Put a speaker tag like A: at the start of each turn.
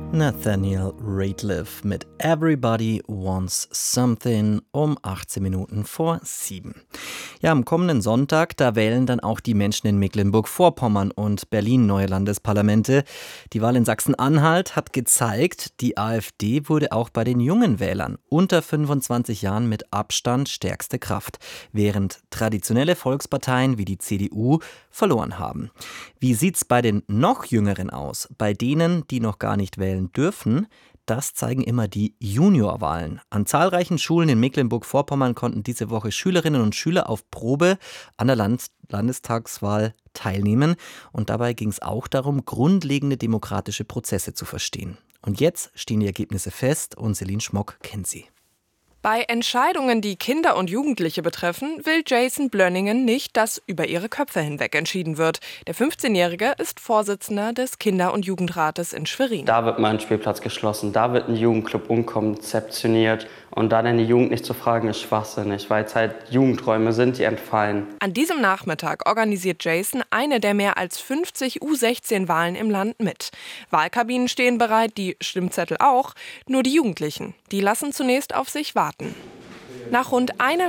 A: Nathaniel Rateliff mit Everybody Wants Something um 18 Minuten vor 7. Ja, am kommenden Sonntag, da wählen dann auch die Menschen in Mecklenburg-Vorpommern und Berlin neue Landesparlamente. Die Wahl in Sachsen-Anhalt hat gezeigt, die AfD wurde auch bei den jungen Wählern unter 25 Jahren mit Abstand stärkste Kraft, während traditionelle Volksparteien wie die CDU verloren haben. Wie sieht's bei den noch Jüngeren aus, bei denen, die noch gar nicht wählen dürfen? Das zeigen immer die Juniorwahlen. An zahlreichen Schulen in Mecklenburg-Vorpommern konnten diese Woche Schülerinnen und Schüler auf Probe an der Landestagswahl teilnehmen. Und dabei ging es auch darum, grundlegende demokratische Prozesse zu verstehen. Und jetzt stehen die Ergebnisse fest und Celine Schmock kennt sie.
B: Bei Entscheidungen, die Kinder und Jugendliche betreffen, will Jason Blönningen nicht, dass über ihre Köpfe hinweg entschieden wird. Der 15-Jährige ist Vorsitzender des Kinder- und Jugendrates in Schwerin.
C: Da wird mal ein Spielplatz geschlossen, da wird ein Jugendclub umkonzeptioniert. Und da dann die Jugend nicht zu fragen, ist schwachsinnig, weil es halt Jugendräume sind, die entfallen.
B: An diesem Nachmittag organisiert Jason eine der mehr als 50 U16-Wahlen im Land mit. Wahlkabinen stehen bereit, die Stimmzettel auch, nur die Jugendlichen, die lassen zunächst auf sich warten. Nach rund einer